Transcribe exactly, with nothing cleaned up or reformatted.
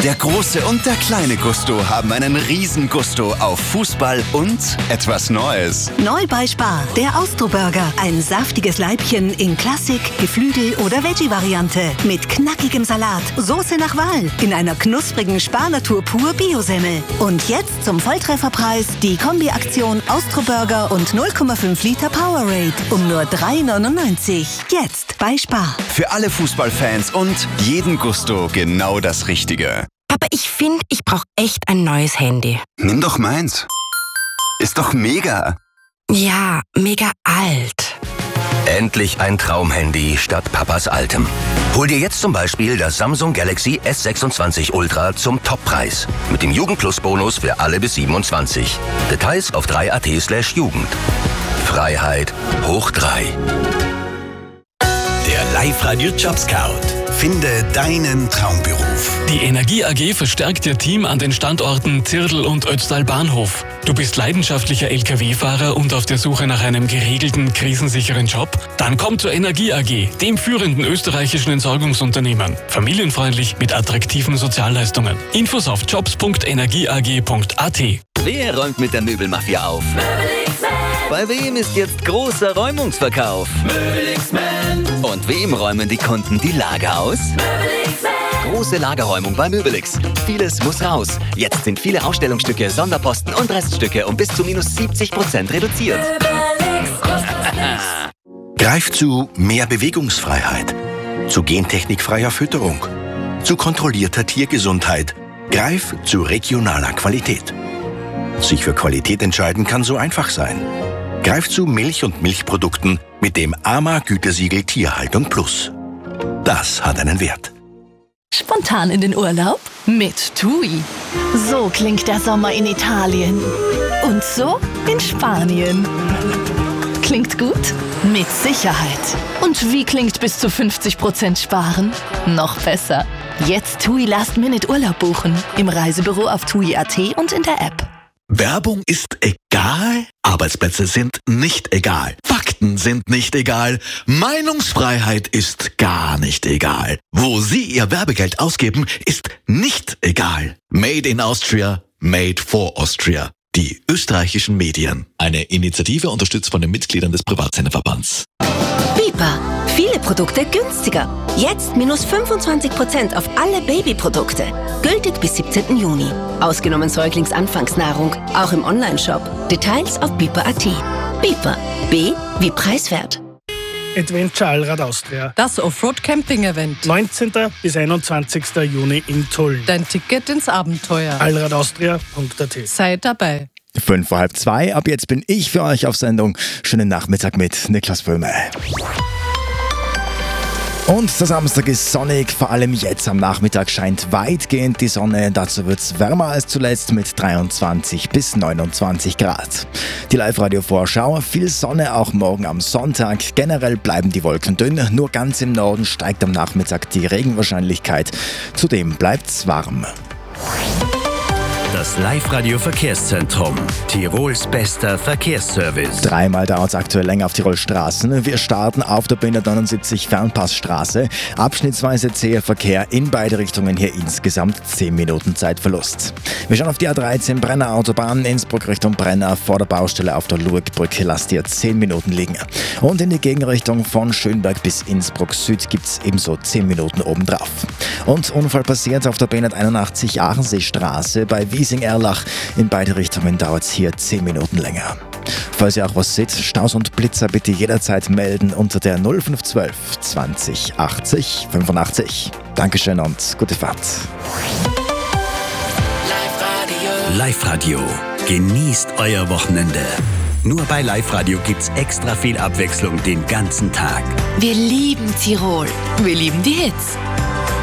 Der große und der kleine Gusto haben einen riesen Gusto auf Fußball und etwas Neues. Neu bei Spar, der Austro-Burger. Ein saftiges Leibchen in Klassik, Geflügel oder Veggie-Variante. Mit knackigem Salat, Soße nach Wahl. In einer knusprigen Spar-Natur pur Biosemmel. Und jetzt zum Volltrefferpreis die Kombi-Aktion Austro-Burger und null Komma fünf Liter Powerade. Um nur drei neunundneunzig. Jetzt bei Spar. Für alle Fußballfans und jeden Gusto genau das Richtige. Papa, ich finde, ich brauche echt ein neues Handy. Nimm doch meins. Ist doch mega. Ja, mega alt. Endlich ein Traumhandy statt Papas altem. Hol dir jetzt zum Beispiel das Samsung Galaxy S sechsundzwanzig Ultra zum Toppreis. Mit dem Jugend-Plus-Bonus für alle bis siebenundzwanzig. Details auf drei Punkt at slash Jugend. Freiheit hoch drei. Der Live-Radio Jobscout. Finde deinen Traumberuf. Die Energie A G verstärkt ihr Team an den Standorten Zirdl und Ötztal Bahnhof. Du bist leidenschaftlicher L K W-Fahrer und auf der Suche nach einem geregelten, krisensicheren Job? Dann komm zur Energie A G, dem führenden österreichischen Entsorgungsunternehmen. Familienfreundlich mit attraktiven Sozialleistungen. Infos auf jobs punkt energieag punkt at. Wer räumt mit der Möbelmafia auf? Möbelix-Man. Bei wem ist jetzt großer Räumungsverkauf? Möbelix-Man. Und wem räumen die Kunden die Lager aus? Möbelix-Man. Große Lagerräumung bei Möbelix. Vieles muss raus. Jetzt sind viele Ausstellungsstücke, Sonderposten und Reststücke um bis zu minus siebzig Prozent reduziert. Greif zu mehr Bewegungsfreiheit, zu gentechnikfreier Fütterung, zu kontrollierter Tiergesundheit. Greif zu regionaler Qualität. Sich für Qualität entscheiden kann so einfach sein. Greif zu Milch und Milchprodukten mit dem A M A-Gütesiegel Tierhaltung Plus. Das hat einen Wert. Spontan in den Urlaub? Mit TUI. So klingt der Sommer in Italien. Und so in Spanien. Klingt gut? Mit Sicherheit. Und wie klingt bis zu fünfzig Prozent sparen? Noch besser. Jetzt TUI Last Minute Urlaub buchen. Im Reisebüro auf tui punkt at und in der App. Werbung ist egal, Arbeitsplätze sind nicht egal, Fakten sind nicht egal, Meinungsfreiheit ist gar nicht egal. Wo Sie Ihr Werbegeld ausgeben, ist nicht egal. Made in Austria, made for Austria. Die österreichischen Medien. Eine Initiative unterstützt von den Mitgliedern des Privatsenderverbands. Bipa. Viele Produkte günstiger. Jetzt minus fünfundzwanzig Prozent auf alle Babyprodukte. Gültig bis siebzehnten Juni. Ausgenommen Säuglingsanfangsnahrung. Auch im Onlineshop. Details auf bipa punkt at. Bipa. B wie preiswert. Adventure Allrad Austria. Das Offroad-Camping-Event. neunzehnten bis einundzwanzigsten Juni in Tulln. Dein Ticket ins Abenteuer. allradaustria punkt at. Sei dabei. Fünf vor halb zwei. Ab jetzt bin ich für euch auf Sendung. Schönen Nachmittag mit Niklas Böhme. Und der Samstag ist sonnig, vor allem jetzt am Nachmittag scheint weitgehend die Sonne. Dazu wird es wärmer als zuletzt mit dreiundzwanzig bis neunundzwanzig Grad. Die Live-Radio-Vorschau, viel Sonne auch morgen am Sonntag. Generell bleiben die Wolken dünn, nur ganz im Norden steigt am Nachmittag die Regenwahrscheinlichkeit. Zudem bleibt's warm. Das Live-Radio-Verkehrszentrum. Tirols bester Verkehrsservice. Dreimal dauert es aktuell länger auf Tirol Straßen. Wir starten auf der B hundertneunundsiebzig Fernpassstraße. Abschnittsweise zäher Verkehr in beide Richtungen, hier insgesamt zehn Minuten Zeitverlust. Wir schauen auf die A dreizehn Brenner Autobahn, Innsbruck Richtung Brenner. Vor der Baustelle auf der Lurgbrücke lasst ihr zehn Minuten liegen. Und in die Gegenrichtung von Schönberg bis Innsbruck Süd gibt es ebenso zehn Minuten obendrauf. Und Unfall passiert auf der B hunderteinundachtzig Aarenseestraße bei Wiesing-Erlach. In beide Richtungen dauert es hier zehn Minuten länger. Falls ihr auch was seht, Staus und Blitzer bitte jederzeit melden unter der null fünf eins zwei zwanzig achtzig fünfundachtzig. Dankeschön und gute Fahrt. Live-Radio. Genießt euer Wochenende. Nur bei Live-Radio gibt's extra viel Abwechslung den ganzen Tag. Wir lieben Tirol. Wir lieben die Hits.